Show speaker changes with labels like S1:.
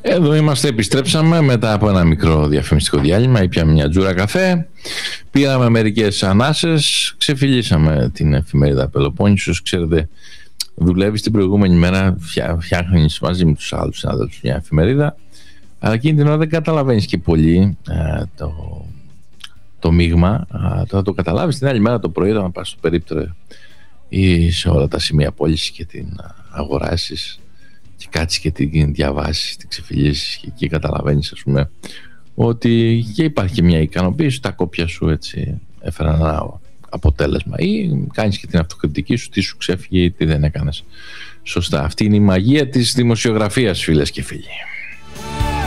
S1: Εδώ είμαστε, επιστρέψαμε μετά από ένα μικρό διαφημιστικό διάλειμμα. Ήπιαμε μια τζούρα καφέ, πήραμε μερικές ανάσες, ξεφυλίσαμε την εφημερίδα Πελοπόννησος. Ξέρετε, δουλεύεις την προηγούμενη μέρα, φτιάχνεις μαζί με τους άλλους συναδέλφους μια εφημερίδα, αλλά εκείνη την ώρα δεν καταλαβαίνεις και πολύ το μείγμα. Θα το καταλάβεις την άλλη μέρα το πρωί, όταν πας στο περίπτερο ή σε όλα τα σημεία πώλησης και την αγοράσεις και κάτσεις και την διαβάσεις, την ξεφυλίσεις, και εκεί καταλαβαίνεις, ας πούμε, ότι και υπάρχει και μια ικανοποίηση, τα κόπια σου έτσι έφεραν ένα αποτέλεσμα, ή κάνεις και την αυτοκριτική σου, τι σου ξέφυγε ή τι δεν έκανες σωστά. Αυτή είναι η μαγεία της δημοσιογραφίας, φίλες και φίλοι.